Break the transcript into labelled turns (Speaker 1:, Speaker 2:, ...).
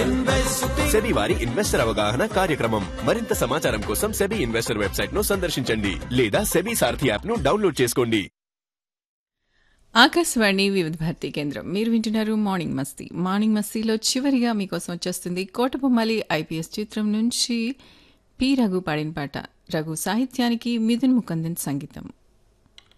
Speaker 1: SEBI వారి investor అవగాహన కార్యక్రమం. మరింత సమాచారం కోసం సెబీ ఇన్వెస్టర్ వెబ్సైట్ ను సందర్శించండి లేదా సెబీ సారథి యాప్ ను డౌన్లోడ్ చేసుకోండి.
Speaker 2: ఆకాశవాణి వివిధ భారతి కేంద్రం. మీరు వింటున్నారు మార్నింగ్ మస్తీ. మార్నింగ్ మస్తీలో చివరిగా మీకోసం వచ్చేస్తుంది కోటబొమ్మాలి IPS చిత్రం నుంచి పి రఘు పాడిన పాట. రఘు సాహిత్యానికి మిథున్ ముకుందన్ సంగీతం.